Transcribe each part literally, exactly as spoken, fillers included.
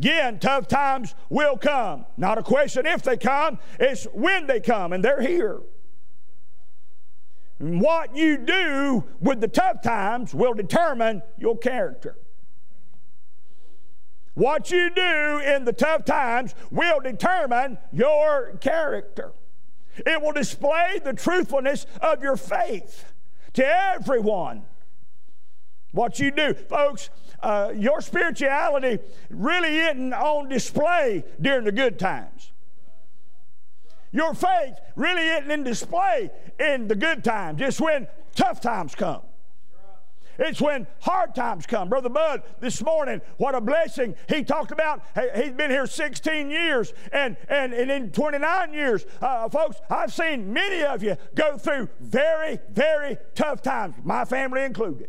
Again, tough times will come. Not a question if they come, it's when they come, and they're here. And what you do with the tough times will determine your character. What you do in the tough times will determine your character. It will display the truthfulness of your faith to everyone. What you do. Folks, uh, your spirituality really isn't on display during the good times. Your faith really isn't in display in the good times. It's when tough times come. It's when hard times come. Brother Bud, this morning, what a blessing. He talked about, he's been here sixteen years, and, and, and in twenty-nine years, uh, folks, I've seen many of you go through very, very tough times, my family included.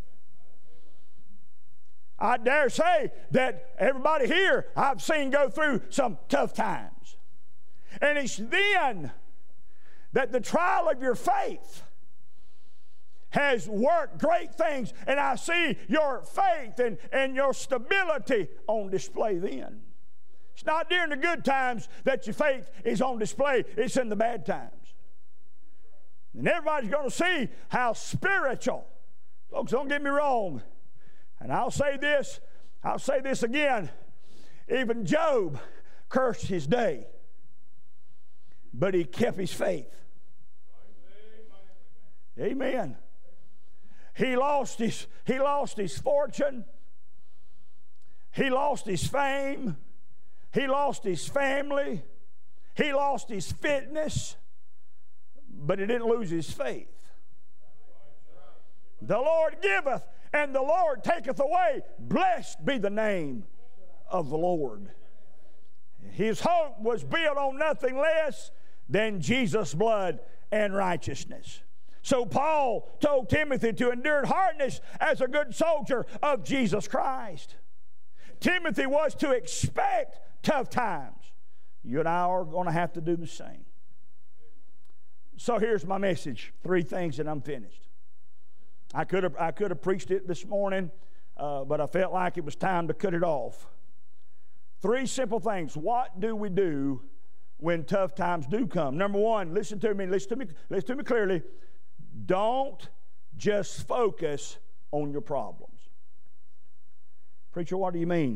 I dare say that everybody here I've seen go through some tough times. And it's then that the trial of your faith has worked great things, and I see your faith and, and your stability on display then. It's not during the good times that your faith is on display. It's in the bad times. And everybody's going to see how spiritual. Folks, don't get me wrong. And I'll say this, I'll say this again. Even Job cursed his day, but he kept his faith. Amen. He lost his, he lost his fortune. He lost his fame. He lost his family. He lost his fitness. But he didn't lose his faith. The Lord giveth, and the Lord taketh away. Blessed be the name of the Lord. His hope was built on nothing less than Jesus' blood and righteousness. So Paul told Timothy to endure hardness as a good soldier of Jesus Christ. Timothy was to expect tough times. You and I are going to have to do the same. So here's my message. Three things and I'm finished. I could have, I could have preached it this morning, uh, but I felt like it was time to cut it off. Three simple things. What do we do when tough times do come? Number one, listen to me, listen to me, listen to me clearly. Don't just focus on your problems. Preacher, what do you mean?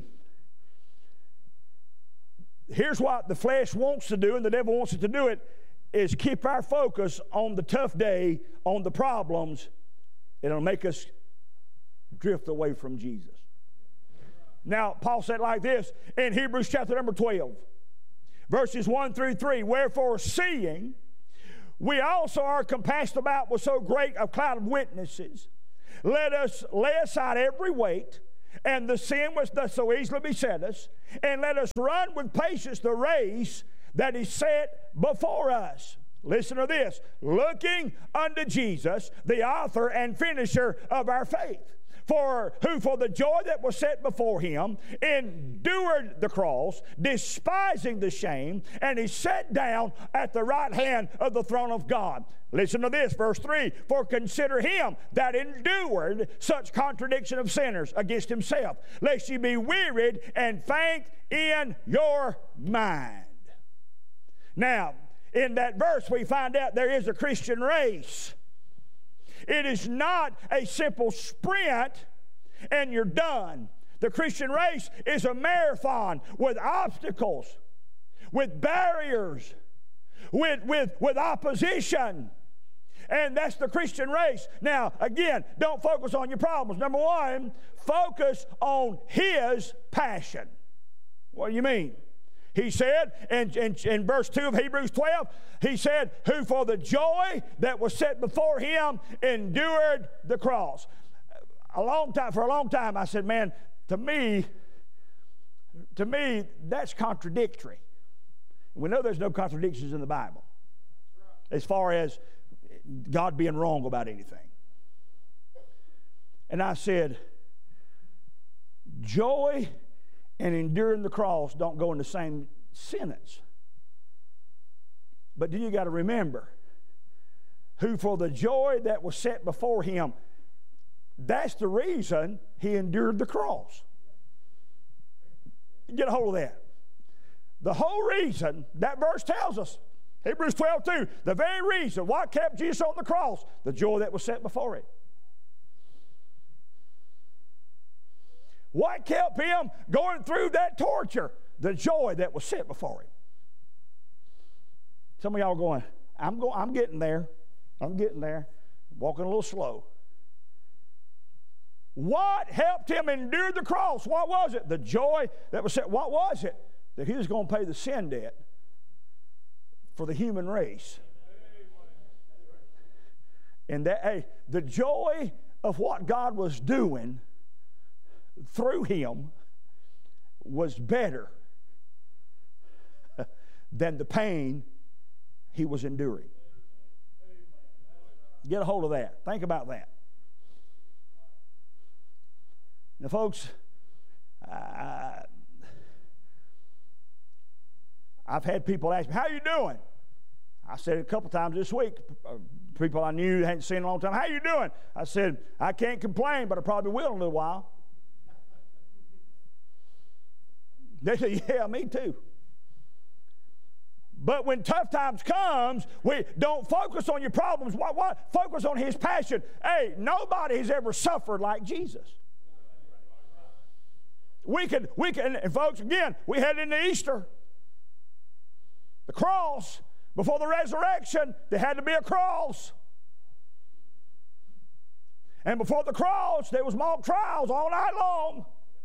Here's what the flesh wants to do, and the devil wants it to do it, is keep our focus on the tough day, on the problems. It'll make us drift away from Jesus. Now, Paul said it like this in Hebrews chapter number twelve, verses one through three. Wherefore, seeing we also are compassed about with so great a cloud of witnesses, let us lay aside every weight and the sin which doth so easily beset us, and let us run with patience the race that is set before us. Listen to this. Looking unto Jesus, the author and finisher of our faith, for who for the joy that was set before him endured the cross, despising the shame, and he sat down at the right hand of the throne of God. Listen to this, verse three. For consider him that endured such contradiction of sinners against himself, lest ye be wearied and faint in your mind. Now, in that verse we find out there is a Christian race. It is not a simple sprint and you're done. The Christian race is a marathon with obstacles, with barriers, with, with, with opposition. And that's the Christian race. Now, again, don't focus on your problems. Number one, focus on his passion. What do you mean? He said in, in, in verse two of Hebrews twelve, he said, who for the joy that was set before him endured the cross. A long time, for a long time, I said, man, to me, to me, that's contradictory. We know there's no contradictions in the Bible as far as God being wrong about anything. And I said, joy and enduring the cross don't go in the same sentence. But then you got to remember, who for the joy that was set before him, that's the reason he endured the cross. Get a hold of that. The whole reason, that verse tells us, Hebrews twelve two, the very reason what kept Jesus on the cross, the joy that was set before him. What kept him going through that torture? The joy that was set before him. Some of y'all are going, I'm going, I'm getting there. I'm getting there. Walking a little slow. What helped him endure the cross? What was it? The joy that was set. What was it? That he was going to pay the sin debt for the human race. And that, hey, the joy of what God was doing through him was better than the pain he was enduring. Get a hold of that. Think about that. Now, folks, uh, I've had people ask me, how you doing? I said it a couple times this week. People I knew hadn't seen in a long time, how you doing? I said, I can't complain, but I probably will in a little while. They said, yeah, me too. But when tough times comes, we don't focus on your problems. What, what? Focus on his passion. Hey, nobody has ever suffered like Jesus. We can, we can, and folks, again, we head into Easter. The cross, before the resurrection, there had to be a cross. And before the cross, there was mock trials all night long.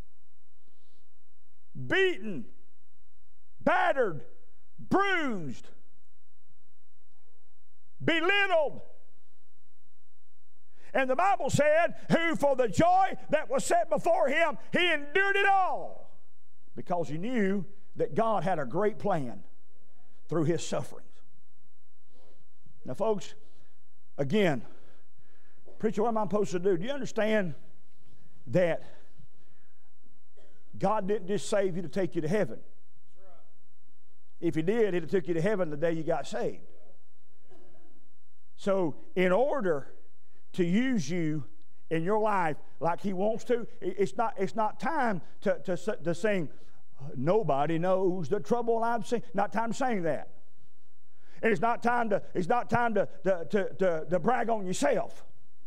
Beaten, battered, bruised, belittled. And the Bible said, who for the joy that was set before him, he endured it all. Because he knew that God had a great plan through his sufferings. Now, folks, again, preacher, what am I supposed to do? Do you understand that God didn't just save you to take you to heaven? If he did, he'd have took you to heaven the day you got saved. So, in order to use you in your life like he wants to, it's not, it's not time to, to, to sing, nobody knows the trouble I've seen. Not time to sing that. And it's not time to, it's not time to, to, to, to, to brag on yourself.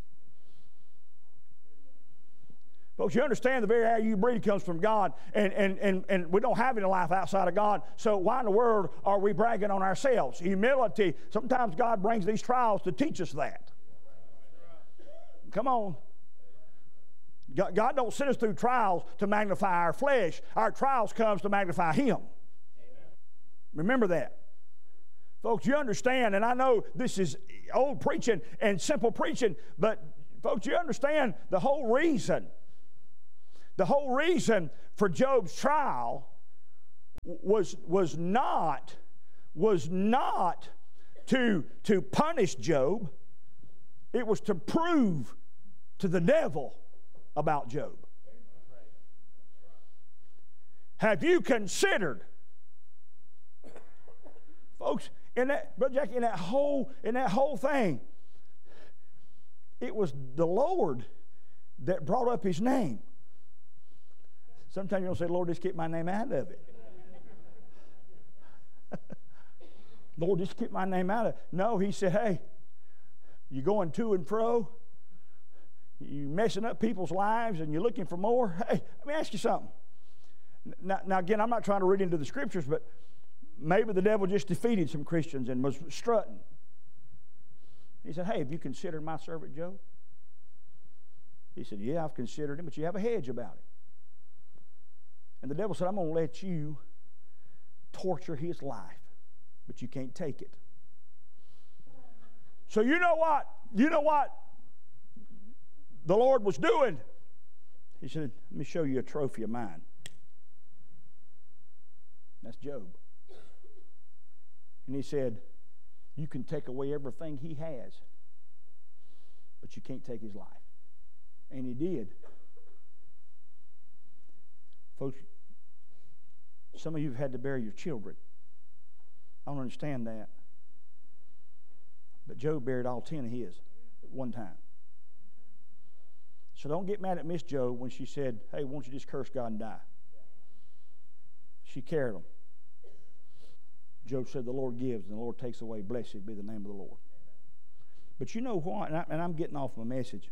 Folks, you understand the very air you breathe comes from God, and, and, and, and we don't have any life outside of God, so why in the world are we bragging on ourselves? Humility, sometimes God brings these trials to teach us that. Come on. God, God don't send us through trials to magnify our flesh. Our trials comes to magnify him. Remember that. Folks, you understand, and I know this is old preaching and simple preaching, but folks, you understand the whole reason The whole reason for Job's trial was, was not, was not to, to punish Job. It was to prove to the devil about Job. Have you considered, folks, in that, Brother Jackie, in that whole, in that whole thing, it was the Lord that brought up his name. Sometimes you don't say, Lord, just keep my name out of it. Lord, just keep my name out of it. No, he said, hey, you're going to and fro. You're messing up people's lives and you're looking for more. Hey, let me ask you something. Now, now, again, I'm not trying to read into the scriptures, but maybe the devil just defeated some Christians and was strutting. He said, hey, have you considered my servant Job? He said, yeah, I've considered him, but you have a hedge about him. And the devil said, I'm going to let you torture his life, but you can't take it. So you know what? You know what the Lord was doing? He said, let me show you a trophy of mine. That's Job. And he said, you can take away everything he has, but you can't take his life. And he did. Folks, some of you have had to bury your children. I don't understand that. But Job buried all ten of his at one time. So don't get mad at Miss Job when she said, hey, won't you just curse God and die? She carried them. Job said, the Lord gives and the Lord takes away. Blessed be the name of the Lord. But you know what? And, I, and I'm getting off my message.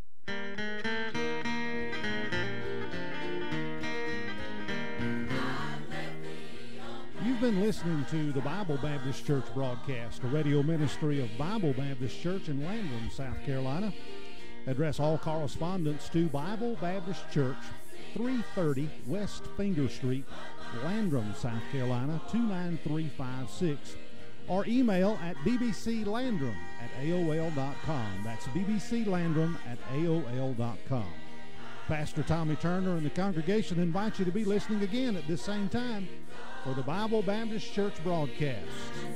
You've been listening to the Bible Baptist Church broadcast, a radio ministry of Bible Baptist Church in Landrum, South Carolina. Address all correspondence to Bible Baptist Church, three thirty West Finger Street, Landrum, South Carolina, two nine three five six. Or email at b b c landrum at a o l dot com. That's b b c landrum at a o l dot com. Pastor Tommy Turner and the congregation invite you to be listening again at this same time for the Bible Baptist Church broadcast.